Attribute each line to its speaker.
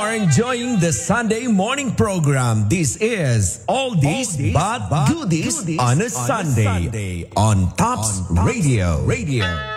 Speaker 1: are enjoying the Sunday morning program. This is All This But Goodies on a Sunday on Tops Radio.